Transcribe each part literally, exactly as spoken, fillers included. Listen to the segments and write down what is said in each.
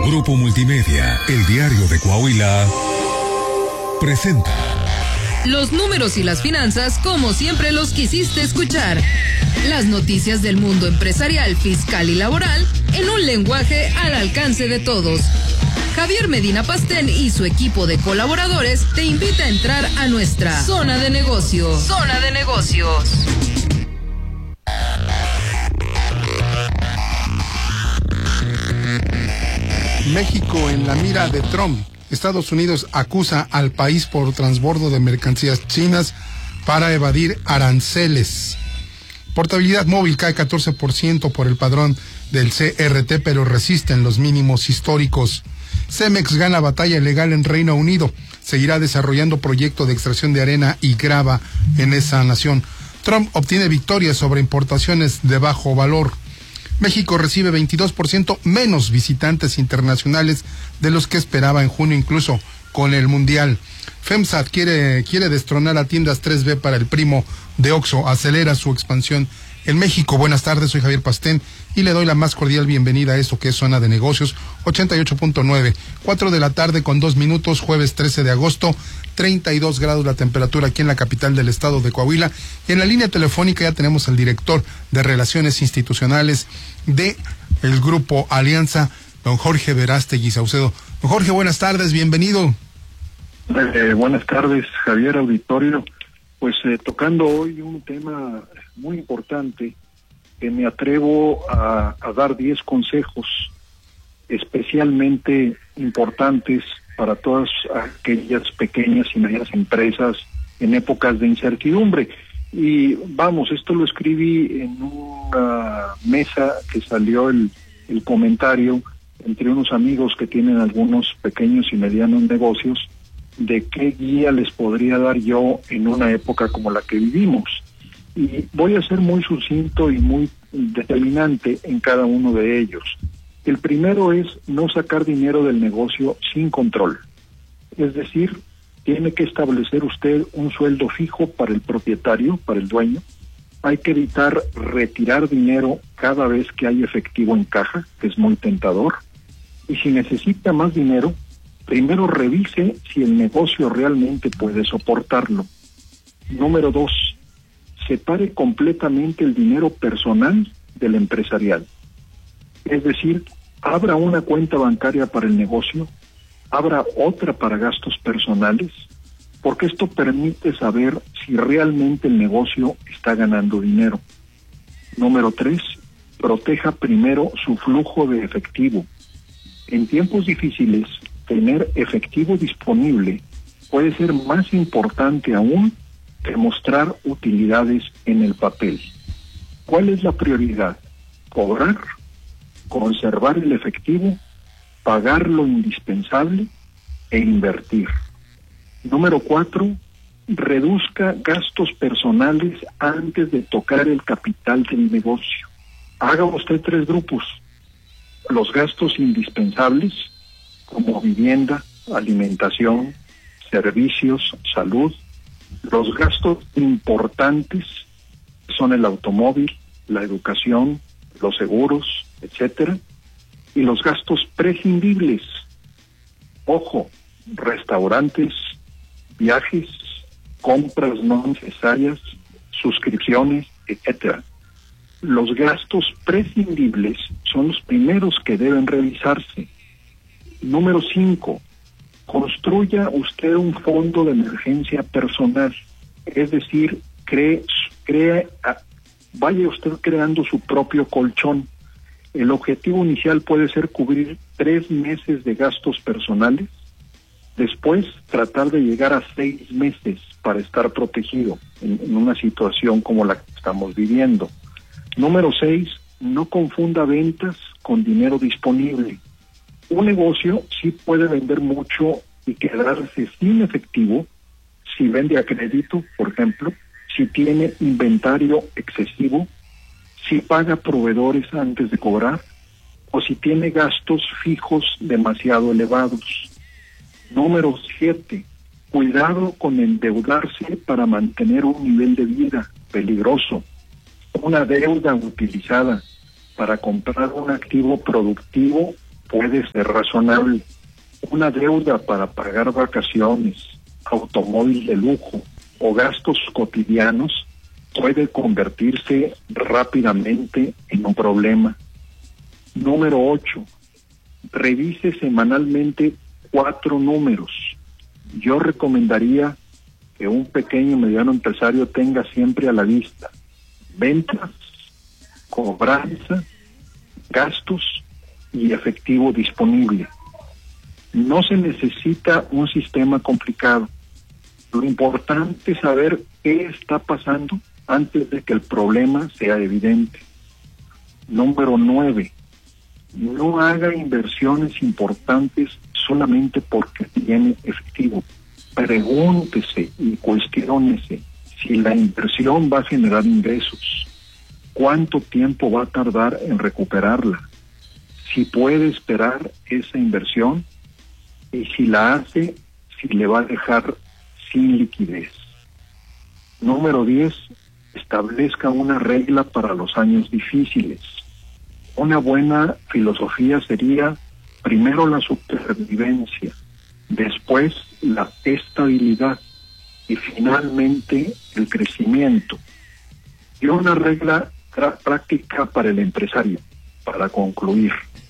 Grupo Multimedia, el diario de Coahuila, presenta los números y las finanzas como siempre los quisiste escuchar. Las noticias del mundo empresarial, fiscal y laboral en un lenguaje al alcance de todos. Javier Medina Pastén y su equipo de colaboradores te invita a entrar a nuestra zona de negocios. Zona de negocios. México en la mira de Trump. Estados Unidos acusa al país por transbordo de mercancías chinas para evadir aranceles. Portabilidad móvil cae catorce por ciento por el padrón del C R T, pero resisten los mínimos históricos. Cemex gana batalla legal en Reino Unido. Seguirá desarrollando proyecto de extracción de arena y grava en esa nación. Trump obtiene victoria sobre importaciones de bajo valor. México recibe veintidós por ciento menos visitantes internacionales de los que esperaba en junio, incluso con el Mundial. FEMSA quiere, quiere destronar a tiendas tres B para el primo de Oxxo, acelera su expansión en México. Buenas tardes, soy Javier Pastén y le doy la más cordial bienvenida a esto que es Zona de Negocios, ochenta y ocho punto nueve, cuatro de la tarde con dos minutos, jueves trece de agosto, treinta y dos grados la temperatura aquí en la capital del estado de Coahuila. Y en la línea telefónica ya tenemos al director de Relaciones Institucionales de el Grupo Alianza, don Jorge Verástegui Saucedo. Don Jorge, buenas tardes, bienvenido. Eh, buenas tardes, Javier, auditorio. Pues eh, tocando hoy un tema muy importante, que me atrevo a, a dar diez consejos especialmente importantes para todas aquellas pequeñas y medianas empresas en épocas de incertidumbre. Y vamos, esto lo escribí en una mesa que salió el, el comentario entre unos amigos que tienen algunos pequeños y medianos negocios, de qué guía les podría dar yo en una época como la que vivimos. Y voy a ser muy sucinto y muy determinante en cada uno de ellos. El primero es no sacar dinero del negocio sin control. Es decir, tiene que establecer usted un sueldo fijo para el propietario, para el dueño. Hay que evitar retirar dinero cada vez que hay efectivo en caja, que es muy tentador. Y si necesita más dinero, primero revise si el negocio realmente puede soportarlo. Número dos, separe completamente el dinero personal del empresarial. Es decir, abra una cuenta bancaria para el negocio, abra otra para gastos personales, porque esto permite saber si realmente el negocio está ganando dinero. Número tres, proteja primero su flujo de efectivo. En tiempos difíciles, tener efectivo disponible puede ser más importante aún que mostrar utilidades en el papel. ¿Cuál es la prioridad? Cobrar, conservar el efectivo, pagar lo indispensable e invertir. Número cuatro, reduzca gastos personales antes de tocar el capital del negocio. Haga usted tres grupos: los gastos indispensables, como vivienda, alimentación, servicios, salud; los gastos importantes, son el automóvil, la educación, los seguros, etcétera; y los gastos prescindibles, ojo, restaurantes, viajes, compras no necesarias, suscripciones, etcétera. Los gastos prescindibles son los primeros que deben revisarse. Número cinco, construya usted un fondo de emergencia personal, es decir, cree, cree, vaya usted creando su propio colchón. El objetivo inicial puede ser cubrir tres meses de gastos personales, después tratar de llegar a seis meses para estar protegido en, en una situación como la que estamos viviendo. Número seis, no confunda ventas con dinero disponible. Un negocio sí puede vender mucho y quedarse sin efectivo si vende a crédito, por ejemplo, si tiene inventario excesivo, si paga proveedores antes de cobrar o si tiene gastos fijos demasiado elevados. Número siete, cuidado con endeudarse para mantener un nivel de vida peligroso. Una deuda utilizada para comprar un activo productivo puede ser razonable. Una deuda para pagar vacaciones, automóvil de lujo o gastos cotidianos puede convertirse rápidamente en un problema. Número ocho, revise semanalmente cuatro números. Yo recomendaría que un pequeño o mediano empresario tenga siempre a la vista ventas, cobranza, gastos y efectivo disponible. No se necesita un sistema complicado. Lo importante es saber qué está pasando antes de que el problema sea evidente. Número nueve, no haga inversiones importantes solamente porque tiene efectivo. Pregúntese y cuestiónese si la inversión va a generar ingresos, cuánto tiempo va a tardar en recuperarla, si puede esperar esa inversión y si la hace, si le va a dejar sin liquidez. Número diez, establezca una regla para los años difíciles. Una buena filosofía sería primero la supervivencia, después la estabilidad y finalmente el crecimiento. Y una regla práctica para el empresario, para concluir.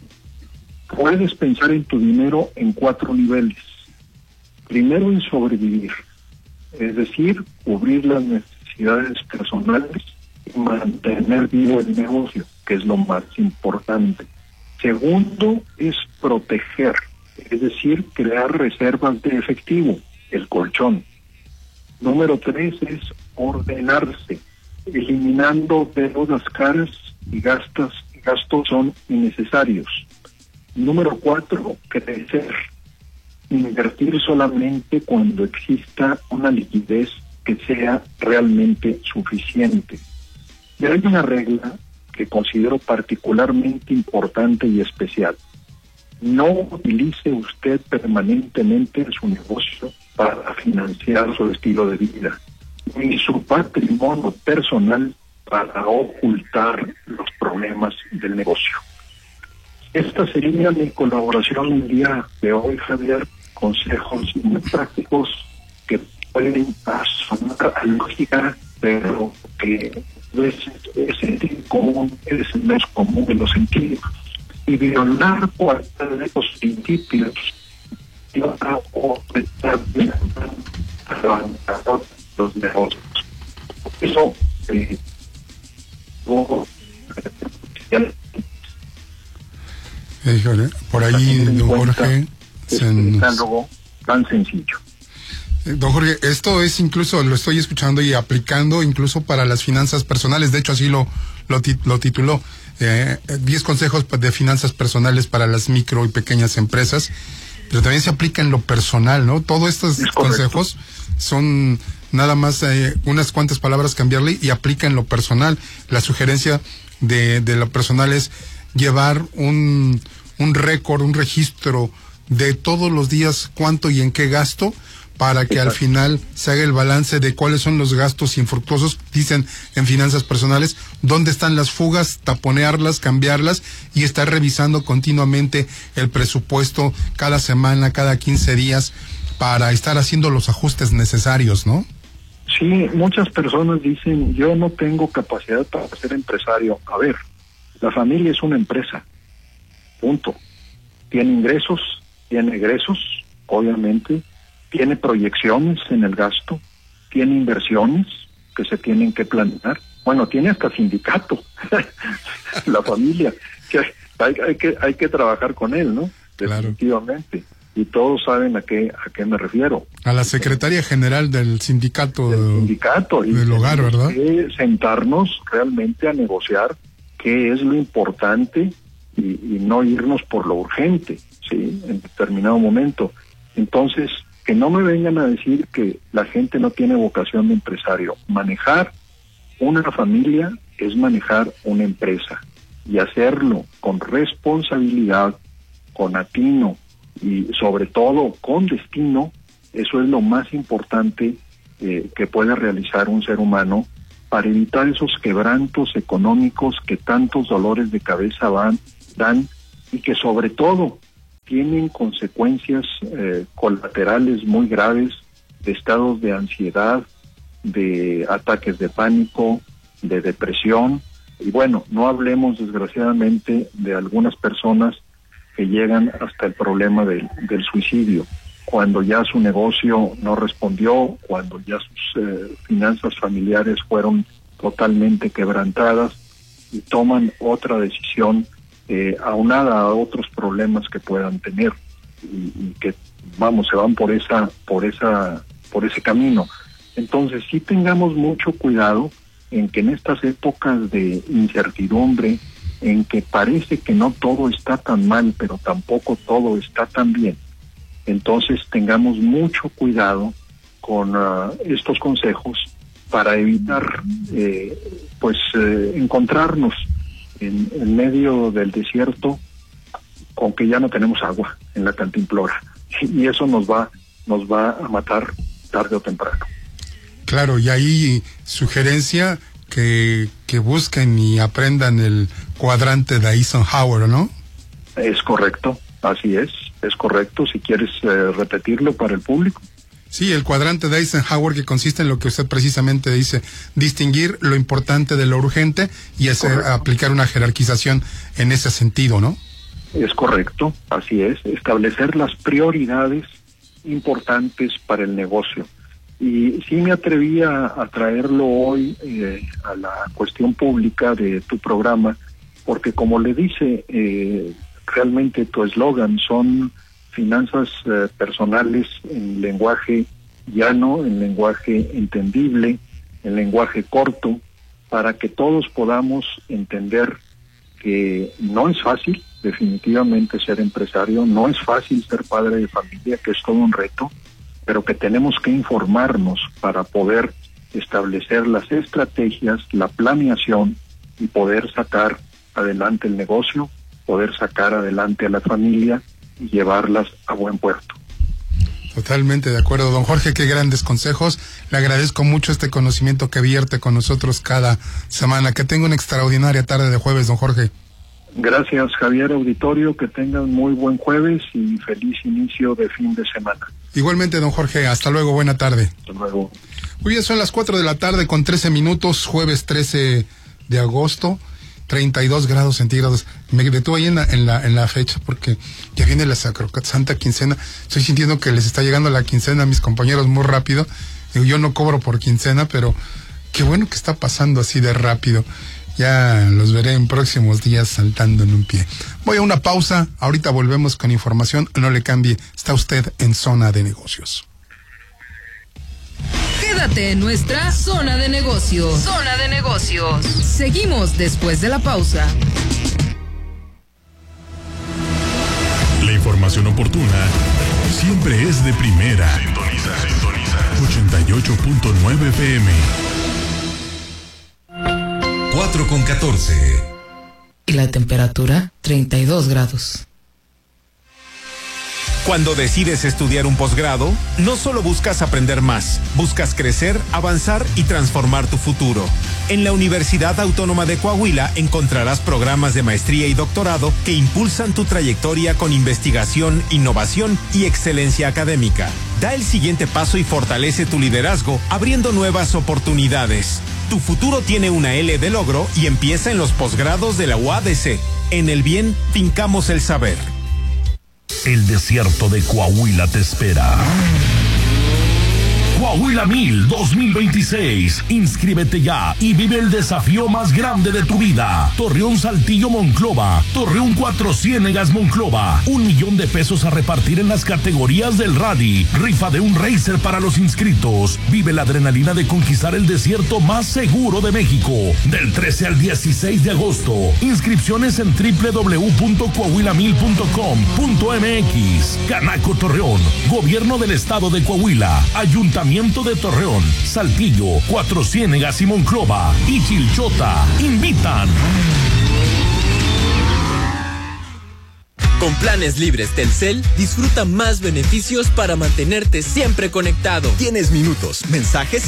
Puedes pensar en tu dinero en cuatro niveles. Primero, en sobrevivir, es decir, cubrir las necesidades personales y mantener vivo el negocio, que es lo más importante. Segundo, es proteger, es decir, crear reservas de efectivo, el colchón. Número tres es ordenarse, eliminando deudas caras y gastos, gastos son innecesarios. Número cuatro, crecer, invertir solamente cuando exista una liquidez que sea realmente suficiente. Y hay una regla que considero particularmente importante y especial. No utilice usted permanentemente su negocio para financiar su estilo de vida, ni su patrimonio personal para ocultar los problemas del negocio. Esta sería mi colaboración el día de hoy, Javier. Consejos muy prácticos que pueden sonar a lógica, pero que es, es sentido común, es el más común de los sentidos. Y violar cualquiera de los principios lleva o a los negocios. Eso eh, oh, Híjole, por ahí, don Jorge, es un diálogo tan sencillo. Don Jorge, esto es incluso, lo estoy escuchando y aplicando incluso para las finanzas personales. De hecho, así lo lo, lo tituló, eh, diez consejos de finanzas personales para las micro y pequeñas empresas, pero también se aplica en lo personal, ¿no? Todos estos consejos son nada más eh, unas cuantas palabras cambiarle y aplica en lo personal. La sugerencia de, de lo personal es llevar un, un récord, un registro de todos los días cuánto y en qué gasto, para que al final se haga el balance de cuáles son los gastos infructuosos, dicen en finanzas personales, dónde están las fugas, taponearlas, cambiarlas y estar revisando continuamente el presupuesto cada semana, cada quince días, para estar haciendo los ajustes necesarios, ¿no? Sí, muchas personas dicen, yo no tengo capacidad para ser empresario. A ver, la familia es una empresa, punto. Tiene ingresos, tiene egresos, obviamente, tiene proyecciones en el gasto, tiene inversiones que se tienen que planear. Bueno, tiene hasta sindicato, la familia, que hay, hay que hay que trabajar con él, ¿no? Claro. Definitivamente. Y todos saben a qué a qué me refiero. A la secretaria general del sindicato, del sindicato y del hogar, ¿verdad? Que sentarnos realmente a negociar qué es lo importante y, y no irnos por lo urgente, sí, en determinado momento. Entonces, que no me vengan a decir que la gente no tiene vocación de empresario. Manejar una familia es manejar una empresa, y hacerlo con responsabilidad, con atino y sobre todo con destino. Eso es lo más importante eh, que puede realizar un ser humano para evitar esos quebrantos económicos que tantos dolores de cabeza van, dan y que sobre todo tienen consecuencias eh, colaterales muy graves de estados de ansiedad, de ataques de pánico, de depresión, y bueno, no hablemos desgraciadamente de algunas personas que llegan hasta el problema del, del suicidio, cuando ya su negocio no respondió, cuando ya sus eh, finanzas familiares fueron totalmente quebrantadas y toman otra decisión eh, aunada a otros problemas que puedan tener y, y que vamos se van por esa por esa por ese camino. Entonces sí tengamos mucho cuidado en que en estas épocas de incertidumbre, en que parece que no todo está tan mal, pero tampoco todo está tan bien, entonces tengamos mucho cuidado con uh, estos consejos para evitar eh, pues eh, encontrarnos en, en medio del desierto con que ya no tenemos agua en la cantimplora, y eso nos va nos va a matar tarde o temprano. Claro, y ahí sugerencia que, que busquen y aprendan el cuadrante de Eisenhower, ¿no? Es correcto, así es, es correcto. Si quieres eh, repetirlo para el público. Sí, el cuadrante de Eisenhower, que consiste en lo que usted precisamente dice, distinguir lo importante de lo urgente y hacer, aplicar una jerarquización en ese sentido, ¿no? Es correcto, así es, establecer las prioridades importantes para el negocio. Y sí me atreví a, a traerlo hoy eh, a la cuestión pública de tu programa, porque como le dice, eh, realmente tu eslogan son finanzas eh, personales en lenguaje llano, en lenguaje entendible, en lenguaje corto, para que todos podamos entender que no es fácil, definitivamente, ser empresario, no es fácil ser padre de familia, que es todo un reto, pero que tenemos que informarnos para poder establecer las estrategias, la planeación y poder sacar adelante el negocio, poder sacar adelante a la familia y llevarlas a buen puerto. Totalmente de acuerdo, don Jorge, qué grandes consejos. Le agradezco mucho este conocimiento que vierte con nosotros cada semana. Que tenga una extraordinaria tarde de jueves, don Jorge. Gracias, Javier, auditorio, que tengan muy buen jueves y feliz inicio de fin de semana. Igualmente, don Jorge, hasta luego, buena tarde. Hasta luego. Muy bien, son las cuatro de la tarde con trece minutos, jueves trece de agosto, treinta y dos grados centígrados. Me detuve ahí en la, en la, en la fecha porque ya viene la Santa Quincena. Estoy sintiendo que les está llegando la quincena a mis compañeros muy rápido. Digo, yo no cobro por quincena, pero qué bueno que está pasando así de rápido. Ya los veré en próximos días saltando en un pie. Voy a una pausa, ahorita volvemos con información, no le cambie, está usted en Zona de Negocios. Quédate en nuestra Zona de Negocios. Zona de Negocios. Seguimos después de la pausa. La información oportuna siempre es de primera. Sintoniza, sintoniza. ochenta y ocho punto nueve F M. cuatro con catorce. Y la temperatura, treinta y dos grados. Cuando decides estudiar un posgrado, no solo buscas aprender más, buscas crecer, avanzar y transformar tu futuro. En la Universidad Autónoma de Coahuila encontrarás programas de maestría y doctorado que impulsan tu trayectoria con investigación, innovación y excelencia académica. Da el siguiente paso y fortalece tu liderazgo, abriendo nuevas oportunidades. Tu futuro tiene una L de logro y empieza en los posgrados de la U A D C. En el bien, fincamos el saber. El desierto de Coahuila te espera. Coahuila Mil dos mil veintiséis. Inscríbete ya y vive el desafío más grande de tu vida. Torreón Saltillo Monclova. Torreón Cuatro Ciénegas Monclova. Un millón de pesos a repartir en las categorías del rally. Rifa de un racer para los inscritos. Vive la adrenalina de conquistar el desierto más seguro de México. Del trece al dieciséis de agosto. Inscripciones en doble u doble u doble u punto coahuila mil punto com punto m x. Canaco Torreón. Gobierno del Estado de Coahuila. Ayuntamiento de Torreón, Saltillo, Cuatro Ciénegas y Monclova y Chilchota invitan. Con planes libres Telcel, disfruta más beneficios para mantenerte siempre conectado. Tienes minutos, mensajes